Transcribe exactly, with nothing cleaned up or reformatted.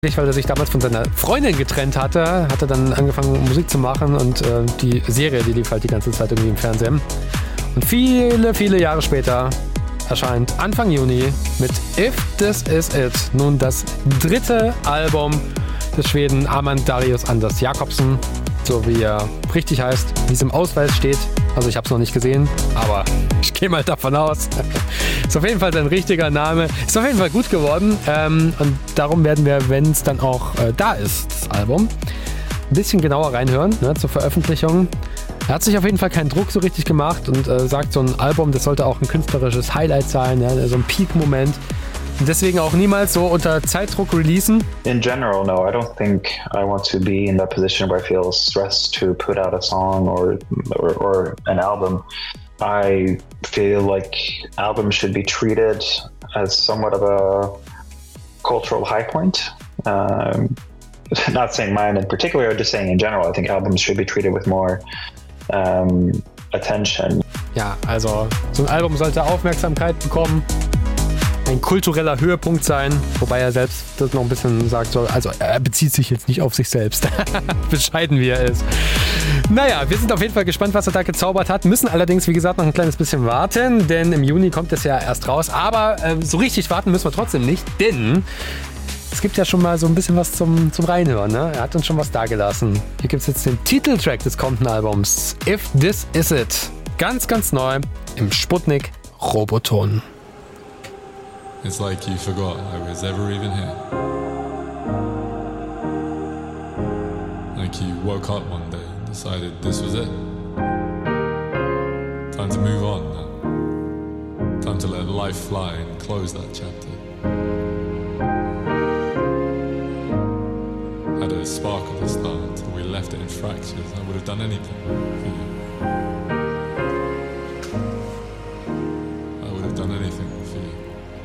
Weil er sich damals von seiner Freundin getrennt hatte, hat er dann angefangen Musik zu machen und äh, die Serie, die lief halt die ganze Zeit irgendwie im Fernsehen. Und viele, viele Jahre später erscheint Anfang Juni mit If This Is It nun das dritte Album des Schweden Armand Darius Anders Jakobsen, so wie er richtig heißt, wie es im Ausweis steht. Also ich habe es noch nicht gesehen, aber ich gehe mal davon aus. Ist auf jeden Fall sein richtiger Name. Ist auf jeden Fall gut geworden. Ähm, und darum werden wir, wenn es dann auch äh, da ist, das Album, ein bisschen genauer reinhören, ne, zur Veröffentlichung. Er hat sich auf jeden Fall keinen Druck so richtig gemacht und äh, sagt, so ein Album, das sollte auch ein künstlerisches Highlight sein, ja, so ein Peak-Moment. Und deswegen auch niemals so unter Zeitdruck releasen. In general, no, I don't think I want to be in that position where I feel stressed to put out a song or or, or an album. I feel like albums should be treated as somewhat of a cultural high point. Um, not saying mine in particular, just saying in general, I think albums should be treated with more um, attention. Ja, also so ein Album sollte Aufmerksamkeit bekommen. Ein kultureller Höhepunkt sein, wobei er selbst das noch ein bisschen sagt, so, also er bezieht sich jetzt nicht auf sich selbst, bescheiden wie er ist. Naja, wir sind auf jeden Fall gespannt, was er da gezaubert hat, müssen allerdings, wie gesagt, noch ein kleines bisschen warten, denn im Juni kommt es ja erst raus, aber äh, so richtig warten müssen wir trotzdem nicht, denn es gibt ja schon mal so ein bisschen was zum, zum Reinhören, ne? Er hat uns schon was dagelassen. Hier gibt es jetzt den Titeltrack des kommenden Albums, If This Is It, ganz, ganz neu im Sputnik Roboton. It's like you forgot I was ever even here. Like you woke up one day and decided this was it. Time to move on now. Time to let life fly and close that chapter. Had a spark at the start until we left it in fractures. I would have done anything for you.